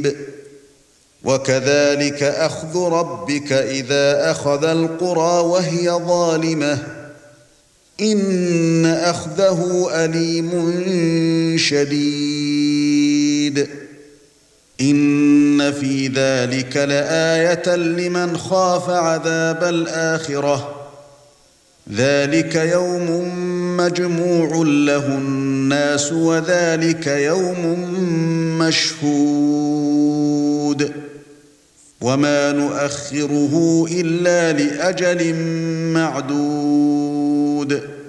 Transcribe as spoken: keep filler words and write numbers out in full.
قريب وكذلك أخذ ربك إذا أخذ القرى وهي ظالمة إن أخذه أليم شديد إن في ذلك لآية لمن خاف عذاب الآخرة ذلك يوم مجموع له الناس وذلك يوم مشهود وما نؤخره إلا لأجل معدود